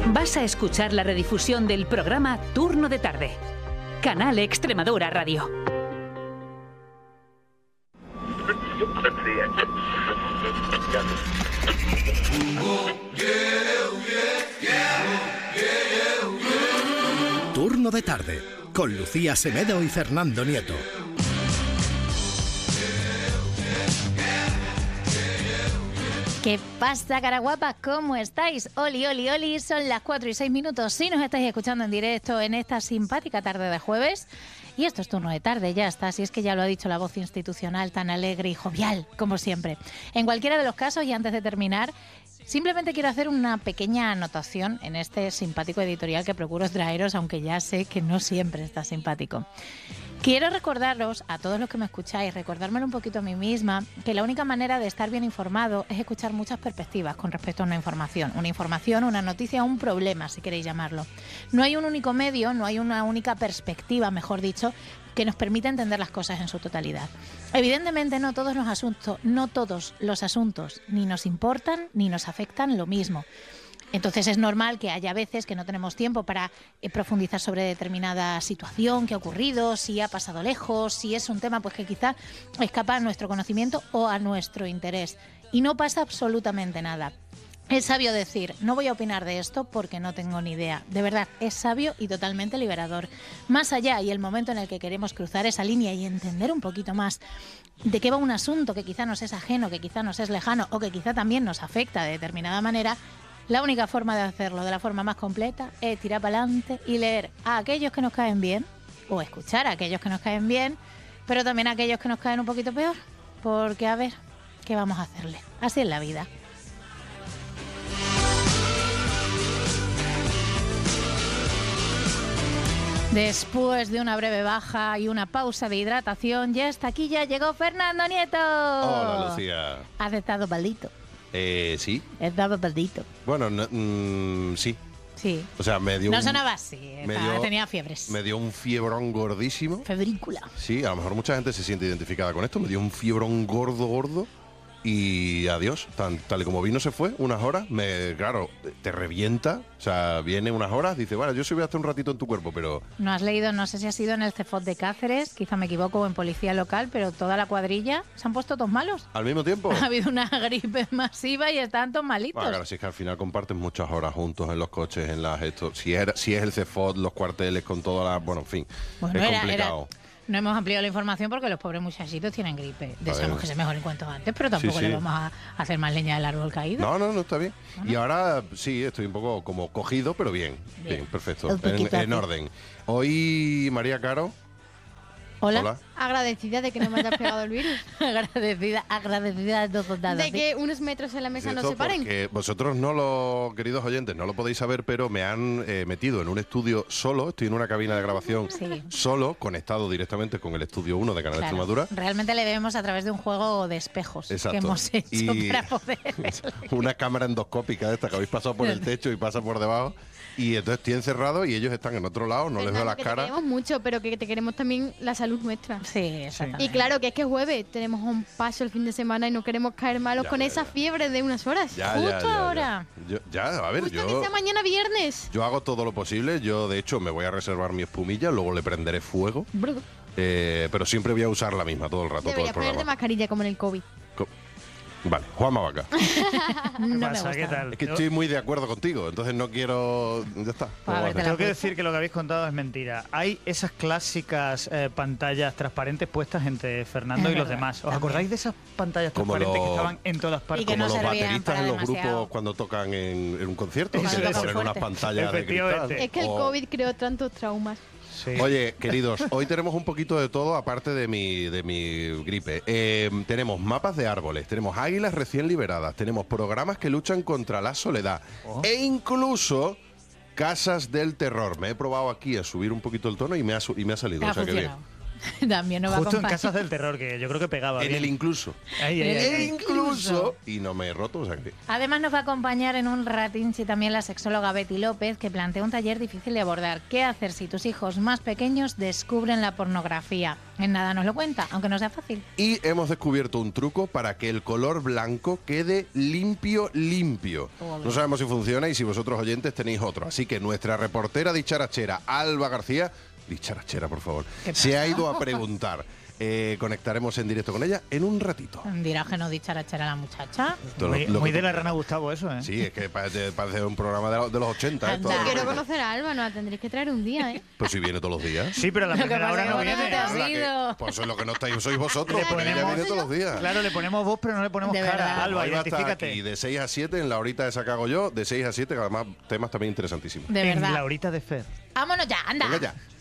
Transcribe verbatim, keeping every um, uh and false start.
Vas a escuchar la redifusión del programa Turno de Tarde. Canal Extremadura Radio. Turno de Tarde, con Lucía Semedo y Fernando Nieto. ¿Qué pasa, cara guapa? ¿Cómo estáis? Oli, oli, oli, son las cuatro y seis minutos. Si nos estáis escuchando en directo en esta simpática tarde de jueves. Y esto es Turno de Tarde, ya está. Si es que ya lo ha dicho la voz institucional tan alegre y jovial, como siempre. En cualquiera de los casos, y antes de terminar, simplemente quiero hacer una pequeña anotación en este simpático editorial que procuro traeros, aunque ya sé que no siempre está simpático. Quiero recordaros, a todos los que me escucháis, recordármelo un poquito a mí misma, que la única manera de estar bien informado es escuchar muchas perspectivas con respecto a una información. Una información, una noticia, un problema, si queréis llamarlo. No hay un único medio, no hay una única perspectiva, mejor dicho, que nos permita entender las cosas en su totalidad. Evidentemente no todos los asuntos, no todos los asuntos ni nos importan ni nos afectan lo mismo. Entonces es normal que haya veces que no tenemos tiempo para eh, profundizar sobre determinada situación que ha ocurrido, si ha pasado lejos, si es un tema pues que quizá escapa a nuestro conocimiento o a nuestro interés. Y no pasa absolutamente nada. Es sabio decir, no voy a opinar de esto porque no tengo ni idea. De verdad, es sabio y totalmente liberador. Más allá, y el momento en el que queremos cruzar esa línea y entender un poquito más de qué va un asunto que quizá nos es ajeno, que quizá nos es lejano o que quizá también nos afecta de determinada manera, la única forma de hacerlo de la forma más completa es tirar para adelante y leer a aquellos que nos caen bien, o escuchar a aquellos que nos caen bien, pero también a aquellos que nos caen un poquito peor, porque a ver, ¿qué vamos a hacerle? Así es la vida. Después de una breve baja y una pausa de hidratación, ya hasta aquí ya llegó Fernando Nieto. Hola, Lucía. ¿Has estado maldito? Eh, sí. He estado maldito. Bueno, no, mmm, sí. Sí. O sea, me dio No un, sonaba así, me estaba, dio, tenía fiebres. Me dio un fiebrón gordísimo. Febrícula. Sí, a lo mejor mucha gente se siente identificada con esto. Me dio un fiebrón gordo, gordo. Y adiós, tan, tal y como vino se fue, unas horas, me, claro, te revienta, o sea, viene unas horas, dice, bueno, yo sí voy a estar un ratito en tu cuerpo, pero... No has leído, no sé si ha sido en el CEFOT de Cáceres, quizá me equivoco, o en Policía Local, pero toda la cuadrilla se han puesto todos malos. ¿Al mismo tiempo? Ha habido una gripe masiva y están todos malitos. Bueno, claro, si es que al final comparten muchas horas juntos en los coches, en las... Esto, si, era, si es el CEFOT, los cuarteles con todas las... Bueno, en fin, bueno, es era, complicado. Era... No hemos ampliado la información porque los pobres muchachitos tienen gripe. Deseamos que se mejoren cuanto antes, pero tampoco sí, sí. le vamos a hacer más leña del árbol caído. No, no, no, está bien. ¿No, no? Y ahora sí, estoy un poco como cogido, pero bien. Bien, bien perfecto. En, en orden. Hoy, María Caro. Hola. Hola. Agradecida de que no me hayas pegado el virus. agradecida, agradecida de todos lados. De que unos metros en la mesa no se paren. Porque vosotros no lo, queridos oyentes, no lo podéis saber, pero me han eh, metido en un estudio solo, estoy en una cabina de grabación sí. solo, conectado directamente con el estudio uno de Canal claro. Extremadura. Realmente le vemos a través de un juego de espejos Exacto. que hemos hecho y para poder... una cámara endoscópica de esta que habéis pasado por el techo y pasa por debajo. Y entonces estoy encerrado y ellos están en otro lado, no Fernando, les veo las que caras. Te queremos mucho, pero que te queremos también la salud nuestra. Sí, exactamente. Y claro, que es que es jueves, tenemos un paso el fin de semana y no queremos caer malos ya, con ya, esa ya. fiebre de unas horas. Ya, Justo ya, ya, ahora. Ya. Yo, ya, a ver, Justo yo... que sea mañana viernes. Yo hago todo lo posible, yo de hecho me voy a reservar mi espumilla, luego le prenderé fuego. Eh, pero siempre voy a usar la misma todo el rato, Debería todo el programa. ponerte mascarilla como en el COVID. Co Vale, Juanma Vaca. no pasa? me gusta. ¿Qué tal? Es que estoy muy de acuerdo contigo, entonces no quiero... Ya está. Vale, tengo que decir que lo que habéis contado es mentira. Hay esas clásicas eh, pantallas transparentes puestas entre Fernando es y los verdad, demás. ¿Os también. acordáis de esas pantallas Como transparentes lo... que estaban en todas partes? Y que Como no los servían bateristas en los para demasiado. grupos cuando tocan en, en un concierto, Cuando que le tocan ponen unas fuerte. pantallas de cristal. Es que el O- COVID creó tantos traumas. Sí. Oye, queridos, hoy tenemos un poquito de todo aparte de mi, de mi gripe. Eh, tenemos mapas de árboles, tenemos águilas recién liberadas, tenemos programas que luchan contra la soledad Oh. e incluso casas del terror. Me he probado aquí a subir un poquito el tono y me ha, su- y me ha salido. Ha o sea que bien. funcionado. También nos va a Justo en acompañar. Casas del Terror, que yo creo que pegaba En bien. el incluso. Ahí, ahí, En ahí. el E incluso. incluso y no me he roto. O sea que... Además nos va a acompañar en un ratín sí, también la sexóloga Betty López, que plantea un taller difícil de abordar. ¿Qué hacer si tus hijos más pequeños descubren la pornografía? En nada nos lo cuenta, aunque no sea fácil. Y hemos descubierto un truco para que el color blanco quede limpio, limpio. Oh, no sabemos si funciona y si vosotros oyentes tenéis otro. Así que nuestra reportera dicharachera, Alba García, dicharachera por favor, se ha ido a preguntar. Eh, conectaremos en directo con ella en un ratito. Dirá que no dicharachera la muchacha. Todo Muy, lo- lo muy que de tú la quieras. rana Gustavo eso, ¿eh? Sí, es que parece, parece un programa de, lo- de los ochenta. ¿eh? Anda. Todo- Quiero conocer a Alba, no la tendréis que traer un día, ¿eh? Pues si viene todos los días. Sí, pero a la Lo que primera pasa hora es no que viene. no te has Anda, que- ido. pues eso es lo que no estáis, sois vosotros, Le porque ella ponemos- viene todos los días. Claro, le ponemos voz, pero no le ponemos De cara. verdad. Alba, Hoy va a estar identifícate. aquí de seis a siete en la horita esa que hago yo, de seis a siete, que además temas también interesantísimos. De En verdad. la horita de Fer. Vámonos ya, anda. Venga ya.